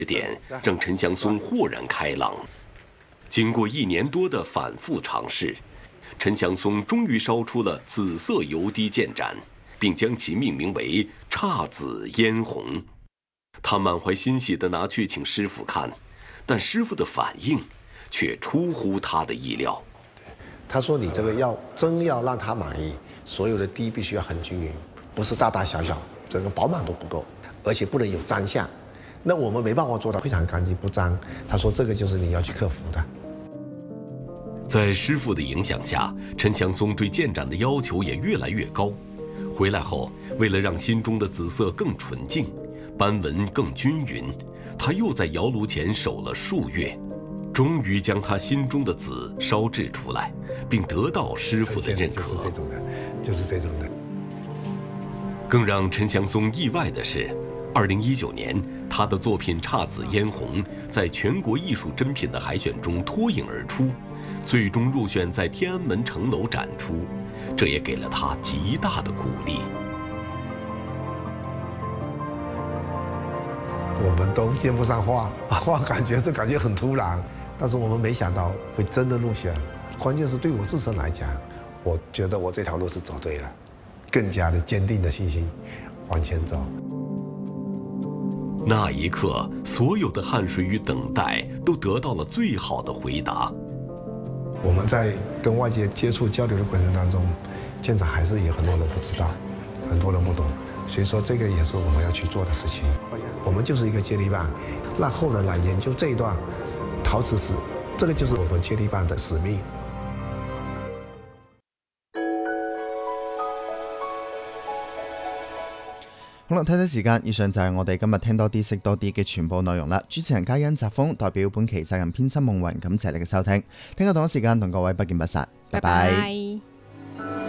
点让陈祥松豁然开朗。经过1年多的反复尝试，陈祥松终于烧出了紫色油滴剑盏，并将其命名为姹紫嫣红。他满怀欣喜地拿去请师傅看，但师傅的反应却出乎他的意料。 他说：“你这个真要让他满意，所有的滴必须要很均匀，不是大大小小，整个饱满都不够，而且不能有脏相。那我们没办法做到非常干净不脏。”他说：“这个就是你要去克服的。” 在师傅的影响下，陈祥松对剑盏的要求也越来越高。回来后，为了让心中的紫色更纯净，斑纹更均匀，他又在窑炉前守了数月，终于将他心中的紫烧制出来，并得到师傅的认可。 就是这种的。 更让陈祥松意外的是，2019年，他的作品《姹紫嫣红》在全国艺术珍品的海选中脱颖而出，最终入选在天安门城楼展出，这也给了他极大的鼓励。 我们都接不上话感觉很突然，但是我们没想到会真的入选。关键是对我自身来讲，我觉得我这条路是走对了，更加的坚定的信心往前走。 那一刻，所有的汗水与等待都得到了最好的回答。 我们在跟外界接触交流的过程当中，现场还是有很多人不知道，很多人不懂，所以说这个也是我们要去做的事情。我们就是一个接力棒，让后人来研究这一段陶瓷史，这个就是我们接力棒的使命。 好啦，睇睇時間，以上就係我哋今日聽多啲識多啲嘅全部內容啦。主持人嘉欣、澤峰代表本期責任編輯夢雲，感謝你嘅收聽。聽日同一時間同各位不見不散，拜拜。